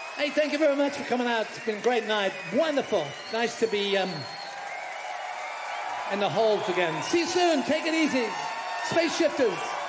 Hey, thank you very much for coming out. It's been a great night. Wonderful. Nice to be in the halls again. See you soon. Take it easy. Space Shifters.